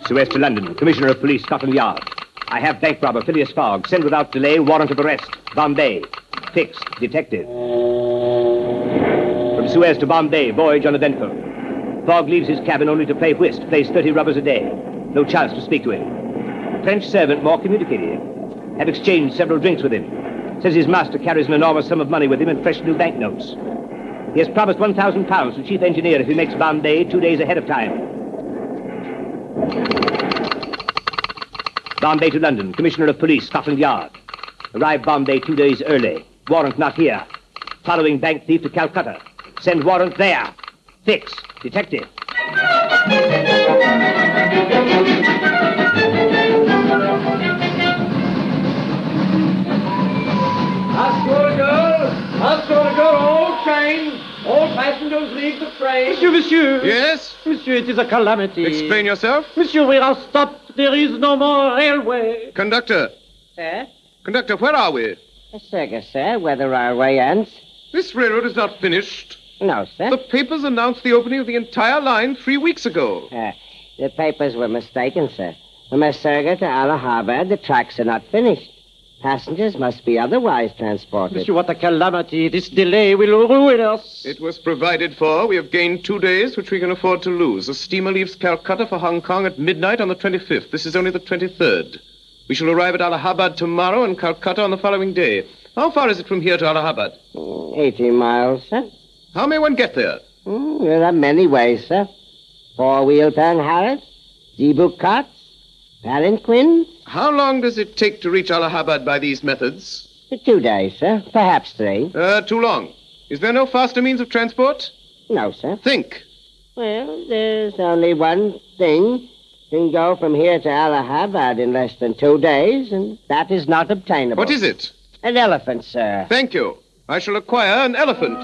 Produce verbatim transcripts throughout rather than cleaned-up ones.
Suez to London. Commissioner of Police, Scotland Yard. I have bank robber Phileas Fogg. Send without delay. Warrant of arrest. Bombay. Fixed. Detective. From Suez to Bombay. Voyage uneventful. Fogg leaves his cabin only to play whist. Plays thirty rubbers a day. No chance to speak to him. French servant more communicative. Have exchanged several drinks with him. Says his master carries an enormous sum of money with him and fresh new banknotes. He has promised one thousand pounds to chief engineer if he makes Bombay two days ahead of time. Bombay to London. Commissioner of Police, Scotland Yard. Arrive Bombay two days early. Warrant not here. Following bank thief to Calcutta. Send warrant there. Fix. Detective. Astronaut, Astronaut, all trains, all passengers leave the train. Monsieur, monsieur. Yes? Monsieur, it is a calamity. Explain yourself. Monsieur, we are stopped. There is no more railway. Conductor. Sir? Conductor, where are we? A circus, sir, where the railway ends. This railroad is not finished. No, sir. The papers announced the opening of the entire line three weeks ago. Uh, the papers were mistaken, sir. From Surga to Allahabad, the tracks are not finished. Passengers must be otherwise transported. Monsieur, what a calamity. This delay will ruin us. It was provided for. We have gained two days, which we can afford to lose. The steamer leaves Calcutta for Hong Kong at midnight on the twenty-fifth. This is only the twenty-third. We shall arrive at Allahabad tomorrow and Calcutta on the following day. How far is it from here to Allahabad? Mm, eighty miles, sir. How may one get there? Mm, there are many ways, sir. Four-wheel panharats, zebuk carts, palanquins. How long does it take to reach Allahabad by these methods? Two days, sir. Perhaps three. Uh, too long. Is there no faster means of transport? No, sir. Think. Well, there's only one thing. Can go from here to Allahabad in less than two days, and that is not obtainable. What is it? An elephant, sir. Thank you. I shall acquire an elephant.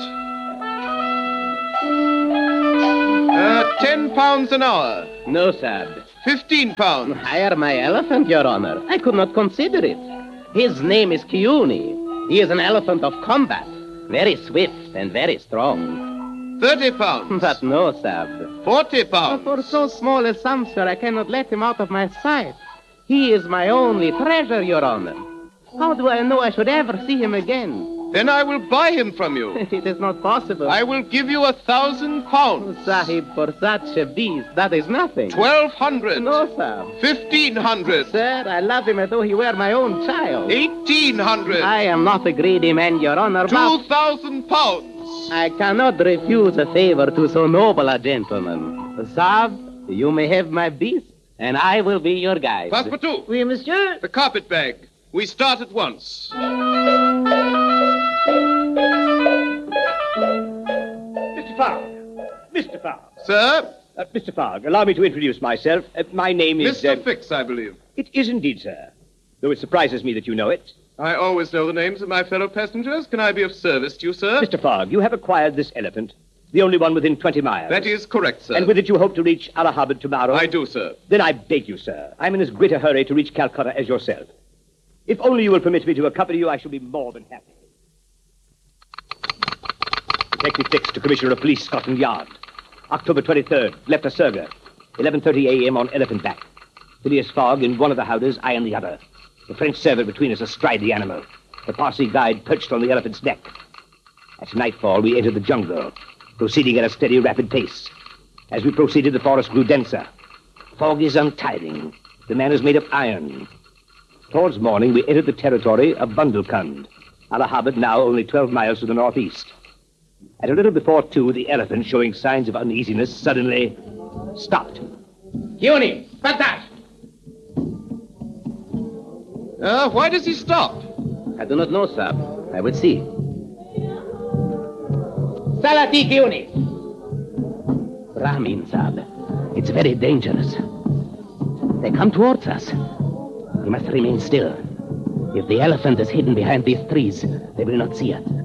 Uh, ten pounds an hour. No, sir. Fifteen pounds. Hire my elephant, Your Honor. I could not consider it. His name is Kiuni. He is an elephant of combat. Very swift and very strong. Thirty pounds. But no, sir. Forty pounds. For so small a sum, sir, I cannot let him out of my sight. He is my only treasure, Your Honor. How do I know I should ever see him again? Then I will buy him from you. It is not possible. I will give you a thousand pounds. Oh, Sahib, for such a beast, that is nothing. Twelve hundred. No, sir. Fifteen hundred. Sir, I love him as though he were my own child. Eighteen hundred. I am not a greedy man, Your Honor, Two but thousand pounds. I cannot refuse a favor to so noble a gentleman. Sahib, you may have my beast, and I will be your guide. Passepartout. Oui, monsieur. The carpet bag. We start at once. Mister Fogg. Mister Fogg. Sir? Uh, Mister Fogg, allow me to introduce myself. Uh, my name is... Mister Uh, Fix, I believe. It is indeed, sir. Though it surprises me that you know it. I always know the names of my fellow passengers. Can I be of service to you, sir? Mister Fogg, you have acquired this elephant, the only one within twenty miles. That is correct, sir. And with it you hope to reach Allahabad tomorrow? I do, sir. Then I beg you, sir. I'm in as great a hurry to reach Calcutta as yourself. If only you will permit me to accompany you, I shall be more than happy. Detective Fix to Commissioner of Police, Scotland Yard. October twenty-third, left Surga. eleven thirty a.m. on elephant back. Phileas Fogg in one of the howdahs, I in the other. The French servant between us astride the animal. The Parsi guide perched on the elephant's neck. At nightfall, we entered the jungle, proceeding at a steady, rapid pace. As we proceeded, the forest grew denser. Fog is untiring. The man is made of iron. Towards morning, we entered the territory of Bundelkund. Allahabad now only twelve miles to the northeast. At a little before two, the elephant, showing signs of uneasiness, suddenly stopped. Kiuni, Patash! Uh, why does he stop? I do not know, sir. I will see. Salati, Kiuni! Ramin, sir. It's very dangerous. They come towards us. We must remain still. If the elephant is hidden behind these trees, they will not see it.